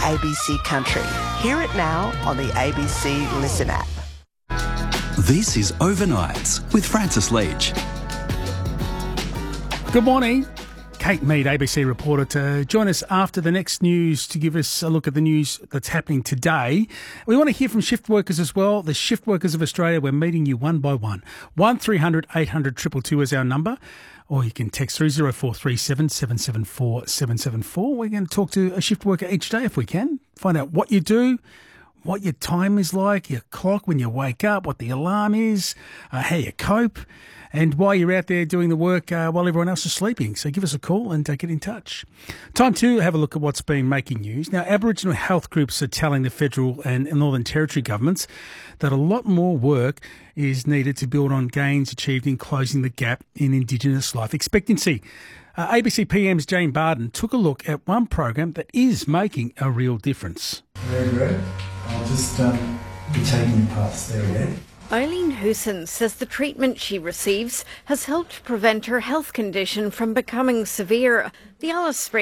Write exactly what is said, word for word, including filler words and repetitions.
A B C Country. Hear it now on the A B C Listen app. This is Overnights with Francis Leach. Good morning. Kate Mead, A B C reporter, to join us after the next news to give us a look at the news that's happening today. We want to hear from shift workers as well. The Shift Workers of Australia, we're meeting you one by one. one three hundred eight hundred two two two is our number, or you can text through zero four three seven seven seven four seven seven four. We're going to talk to a shift worker each day if we can, find out what you do, what your time is like, your clock when you wake up, what the alarm is, uh, how you cope, and why you're out there doing the work uh, while everyone else is sleeping. So give us a call and uh, get in touch. Time to have a look at what's been making news. Now, Aboriginal health groups are telling the federal and Northern Territory governments that a lot more work is needed to build on gains achieved in closing the gap in Indigenous life expectancy. Uh, A B C P M's Jane Barden took a look at one program that is making a real difference. Red, red. I'll just um, be taking you past there, yeah? Eileen Hoosen says the treatment she receives has helped prevent her health condition from becoming severe. The Alice Springs